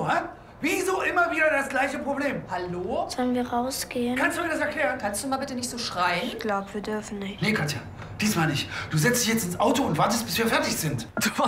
hä? Wieso immer wieder das gleiche Problem? Hallo? Sollen wir rausgehen? Kannst du mir das erklären? Kannst du mal bitte nicht so schreien? Ich glaube, wir dürfen nicht. Nee, Katja, diesmal nicht. Du setzt dich jetzt ins Auto und wartest, bis wir fertig sind.